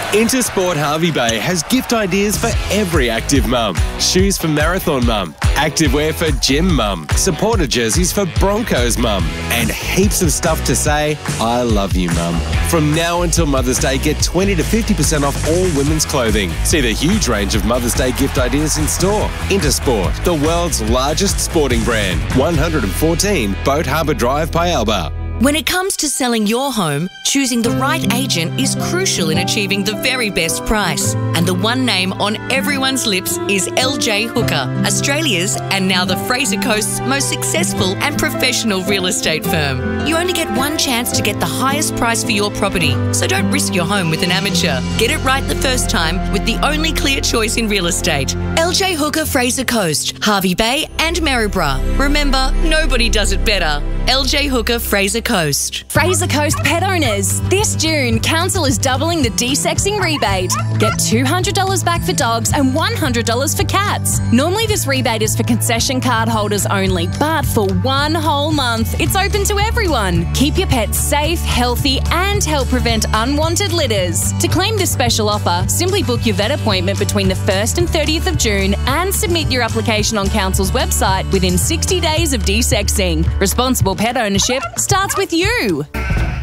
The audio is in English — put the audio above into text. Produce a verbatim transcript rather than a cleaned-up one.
Intersport Hervey Bay has gift ideas for every active mum. Shoes for marathon mum, activewear for gym mum, supporter jerseys for Broncos mum, and heaps of stuff to say, I love you mum. From now until Mother's Day, get twenty to fifty percent off all women's clothing. See the huge range of Mother's Day gift ideas in store. Intersport, the world's largest sporting brand. one fourteen Boat Harbour Drive, Pyalba. When it comes to selling your home, choosing the right agent is crucial in achieving the very best price. And the one name on everyone's lips is L J Hooker, Australia's and now the Fraser Coast's most successful and professional real estate firm. You only get one chance to get the highest price for your property, so don't risk your home with an amateur. Get it right the first time with the only clear choice in real estate. L J Hooker, Fraser Coast, Hervey Bay and Maryborough. Remember, nobody does it better. L J Hooker, Fraser Coast. Fraser Coast pet owners, this June, Council is doubling the desexing rebate. Get two hundred dollars back for dogs and one hundred dollars for cats. Normally this rebate is for concession card holders only, but for one whole month, it's open to everyone. Keep your pets safe, healthy and help prevent unwanted litters. To claim this special offer, simply book your vet appointment between the first and thirtieth of June and submit your application on Council's website within sixty days of desexing. Responsible pet ownership starts with you.